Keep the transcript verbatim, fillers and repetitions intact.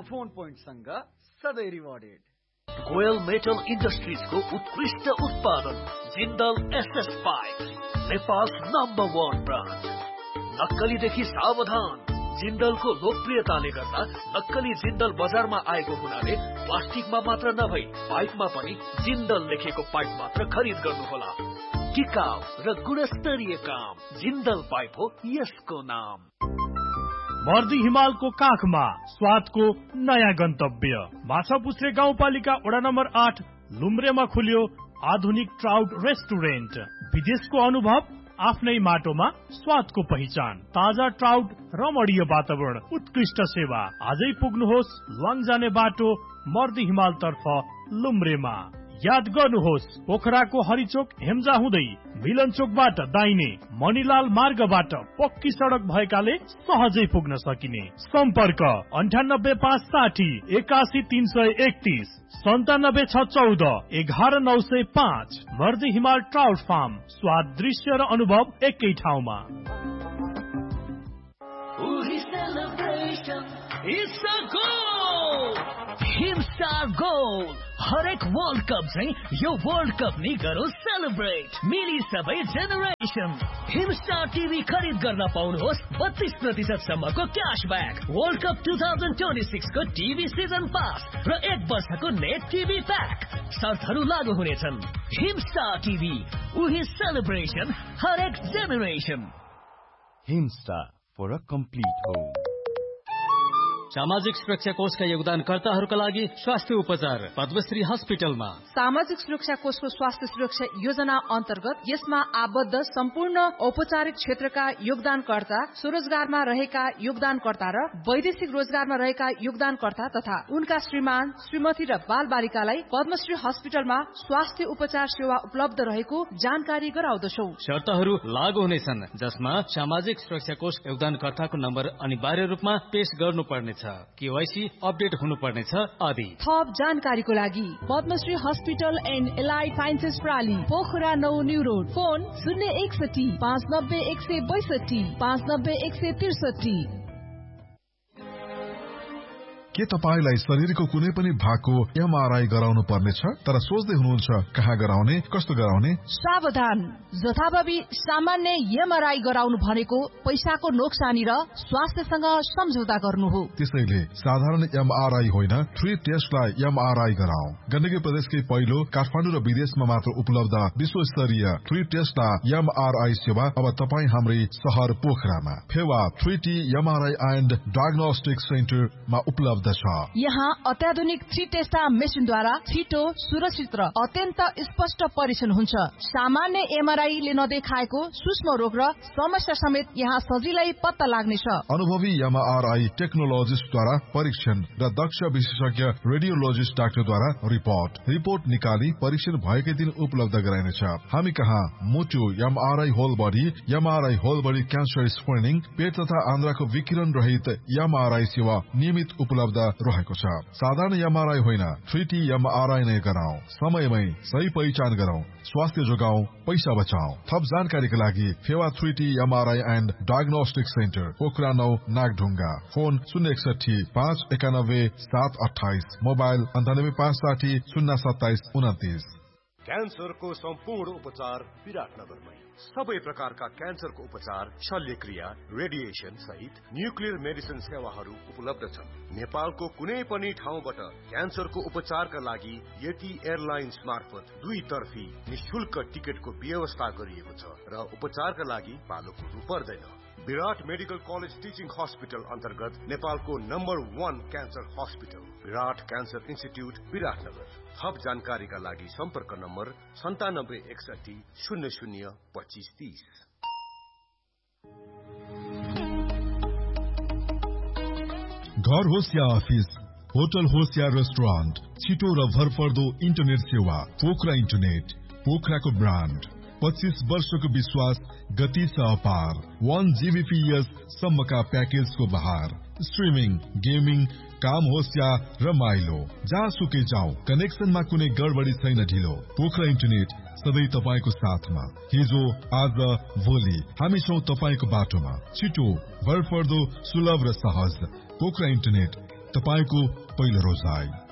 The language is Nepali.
फोन पोइन्ट सँग सधैँ रिवार्डेड। गोयल मेटल इन्डस्ट्रिज को उत्कृष्ट उत्पादन Jindal SS pipe, Nepal number one brand. नक्कलीदेखि सावधान। जिन्दलको लोकप्रियताले गर्दा नक्कली जिन्दल बजारमा आएको हुनाले प्लास्टिकमा मात्र नभई पाइपमा पनि जिन्दल लेखेको पाइप मात्र खरिद गर्नुहोला। टिकाउ र गुणस्तरीय काम जिन्दल पाइप हो यसको नाम। मर्दी हिमालको काखमा स्वादको नयाँ गन्तव्य माछापुच्छ्रे गाउँपालिका वडा नम्बर आठ लुम्ब्रेमा खुल्यो आधुनिक ट्राउट रेस्टुरेन्ट। विदेशको अनुभव आफ्नै माटोमा स्वादको पहिचान, ताजा ट्राउट, रमणीय वातावरण, उत्कृष्ट सेवा। आजै पुग्नुहोस् लङ जाने बाटो मर्दी हिमाल तर्फ लुम्ब्रेमा। याद गर्नुहोस् पोखराको हरिचोक हेम्जा हुँदै मिलन चोकबाट दाहिने मणिलाल मार्गबाट पक्की सडक भएकाले सहजै पुग्न सकिने। सम्पर्क अन्ठानब्बे पाँच साठी एकासी तीन सय एकतीस सन्तानब्बे छ चौध एघार नौ सय पाँच। मर्दी हिमाल ट्राउट फार्म, स्वाद, दृश्य र अनुभव एकै ठाउँमा। हिमस्टार गोल हरेक वर्ल्ड कप चाहिँ यो वर्ल्ड कप नि गरौँ सेलिब्रेट। मिली सबै जेनेरेसन। हिमस्टार टिभी खरिद गर्न पाउनुहोस् बत्तीस प्रतिशत सम्मको cashback, world cup two thousand twenty six को टिभी सिजन पास र एक वर्षको नेट टिभी प्याक। शर्तहरू लागू हुनेछन्। हिमस्टार टिभी, उही सेलिब्रेसन हरेक generation. Himstar for a complete home. सामाजिक सुरक्षा कोषका योगदानकर्ताहरूका लागि स्वास्थ्य उपचार पद्मश्री हस्पिटलमा। सामाजिक सुरक्षा कोषको स्वास्थ्य सुरक्षा योजना अन्तर्गत यसमा आबद्ध सम्पूर्ण औपचारिक क्षेत्रका योगदानकर्ता, स्वरोजगारमा रहेका योगदानकर्ता र वैदेशिक रोजगारमा रहेका योगदानकर्ता तथा उनका श्रीमान, श्रीमती र बाल बालिकालाई पद्मश्री हस्पिटलमा स्वास्थ्य उपचार सेवा उपलब्ध रहेको जानकारी गराउँदछौ। शर्तहरू लागू हुनेछन् जसमा सामाजिक सुरक्षा कोष योगदानकर्ताको नम्बर अनिवार्य रूपमा पेश गर्नुपर्ने, केवाईसी अपडेट हुनुपर्ने छ आदि। थप जानकारीको लागि Padmashri hospital and allied sciences प्राली, Pokhara नौ न्यू रोड, फोन शून्य एकसठी पाँच नब्बे एक सय बैसठी पाँच नब्बे एक सय त्रिसठी। के तपाईलाई शरीरको कुनै पनि भागको एमआरआई गराउनु पर्नेछ तर सोच्दै हुनुहुन्छ कहाँ गराउने, कस्तो गराउने? सावधान, जथाभावी सामान्य एमआरआई गराउनु भनेको पैसाको नोक्सानी र स्वास्थ्यसँग सम्झौता गर्नु हो। त्यसैले साधारण एमआरआई होइन, थ्री टेस्टलाई एमआरआई गराऊ। गण्डकी प्रदेशकै पहिलो काठमाडौँ र विदेशमा मात्र उपलब्ध विश्वस्तरीय थ्री टेस्टला एमआरआई सेवा अब तपाईँ हाम्रै शहर पोखरामा Phewa three T MRI and diagnostic सेन्टरमा उपलब्ध छ। यहाँ अत्याधुनिक थ्री टेस्टा मेसिनद्वारा छिटो, सुरक्षित र अत्यन्त स्पष्ट परीक्षण हुन्छ। सामान्य एमआरआईले नदेखाएको सूक्ष्म रोग र समस्या समेत यहाँ सजिलै पत्ता लाग्नेछ। अनुभवी एमआरआई टेक्नोलोजिस्टद्वारा परीक्षण र दक्ष विशेषज्ञ रेडियोलोजिस्ट डाक्टरद्वारा रिपोर्ट रिपोर्ट निकाली परीक्षण भएकै दिन उपलब्ध गराइनेछ। हामी कहाँ मुटु MRI whole body, MRI whole body cancer screening, पेट तथा आन्द्राको विकिरण रहित एमआरआई सेवा नियमित उपलब्ध रहेको छ। साधारण एमआरआई होइन, थ्री टी एमआरआई नै गराऊ। समयमै सही पहिचान गराऊ, स्वास्थ्य जोगाऊ, पैसा बचाऊ। थप जानकारीका लागि Phewa three T MRI and diagnostic centre, Pokhara नौ, नागढुङ्गा। फोन शून्य एकसठी पाँच एकानब्बे सात अठाइस, मोबाइल अन्ठानब्बे पाँच साठी शून्य सत्ताइस उन्तिस। क्यान्सरको सम्पूर्ण उपचार विराटनगरमै। सबै प्रकारका क्यान्सरको उपचार, शल्यक्रिया, रेडिएसन सहित न्युक्लियर मेडिसिन सेवाहरू उपलब्ध छन्। नेपालको कुनै पनि ठाउँबाट क्यान्सरको उपचारका लागि यति एयरलाइन्स मार्फत दुई तर्फी निशुल्क टिकटको व्यवस्था गरिएको छ र उपचारका लागि पालो कुर्नु पर्दैन। विराट मेडिकल कलेज टिचिङ हस्पिटल अन्तर्गत नेपालको नम्बर वान क्यान्सर हस्पिटल विराट क्यान्सर इन्स्टिट्युट विराटनगर। थप जानकारीका लागि सम्पर्क नम्बर सन्तानब्बे एकसठी शून्य शून्य पच्चिस तीस। घर होस् या अफिस, होटल होस् या रेस्टुरेन्ट, छिटो र भरपर्दो इन्टरनेट सेवा पोखरा इन्टरनेट, पोखराको ब्रान्ड। पच्चीस वर्षको विश्वास, गति छ अपार। वन जीबीपीएस सम्मका प्याकेजको बहार। स्ट्रिमिङ, गेमिङ, काम होस् या रमाइलो, जहाँसुकै जाऊ, कनेक्सनमा कुनै गडबडी छैन ढिलो। पोखरा इन्टरनेट सधैँ तपाईँको साथमा। हिजो, आज, भोलि हामी छौं तपाईँको बाटोमा। छिटो, भरपर्दो, सुलभ र सहज। पोखरा इन्टरनेट तपाईँको पहिलो रोजगार।